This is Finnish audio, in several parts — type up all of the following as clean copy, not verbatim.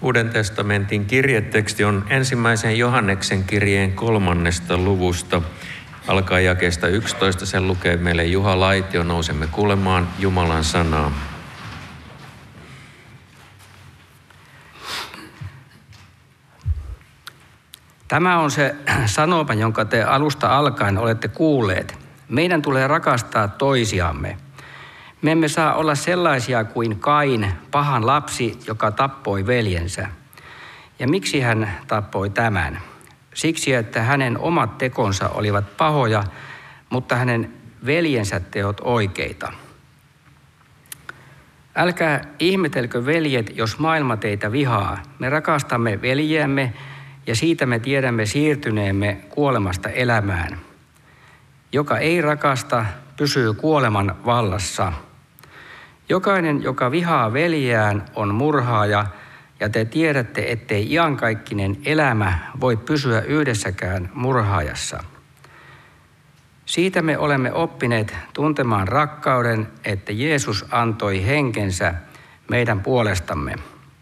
Uuden testamentin kirjeteksti on 1. Johanneksen kirjeen 3. luvusta. Alkaa jakeesta 11. Sen lukee meille Juha Laitio. Nousemme kuulemaan Jumalan sanaa. Tämä on se sanoma, jonka te alusta alkaen olette kuulleet. Meidän tulee rakastaa toisiamme. Me emme saa olla sellaisia kuin Kain, pahan lapsi, joka tappoi veljensä. Ja miksi hän tappoi tämän? Siksi, että hänen omat tekonsa olivat pahoja, mutta hänen veljensä teot oikeita. Älkää ihmetelkö, veljet, jos maailma teitä vihaa. Me rakastamme veljiämme ja siitä me tiedämme siirtyneemme kuolemasta elämään. Joka ei rakasta, pysyy kuoleman vallassa. Jokainen, joka vihaa veljeään, on murhaaja, ja te tiedätte, ettei iankaikkinen elämä voi pysyä yhdessäkään murhaajassa. Siitä me olemme oppineet tuntemaan rakkauden, että Jeesus antoi henkensä meidän puolestamme.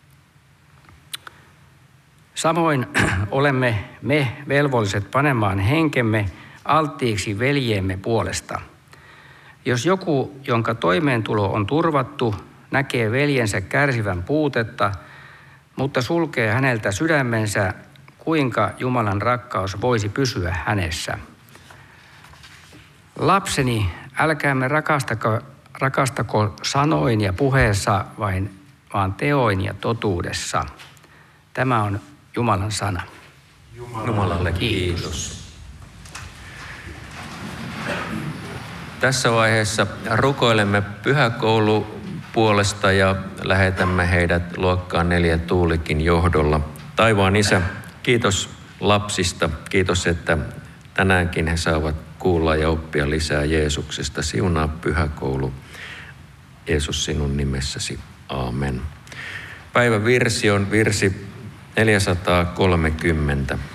Samoin olemme me velvolliset panemaan henkemme alttiiksi veljeemme puolesta. Jos joku, jonka toimeentulo on turvattu, näkee veljensä kärsivän puutetta, mutta sulkee häneltä sydämensä, kuinka Jumalan rakkaus voisi pysyä hänessä. Lapseni, älkäämme rakastako sanoin ja puheessa, vaan teoin ja totuudessa. Tämä on Jumalan sana. Jumalalle kiitos. Tässä vaiheessa rukoilemme pyhäkoulu puolesta ja lähetämme heidät luokkaan 4 Tuulikin johdolla. Taivaan Isä, kiitos lapsista. Kiitos, että tänäänkin he saavat kuulla ja oppia lisää Jeesuksesta. Siunaa pyhäkoulu. Jeesus sinun nimessäsi. Aamen. Päivän virsi on virsi 430.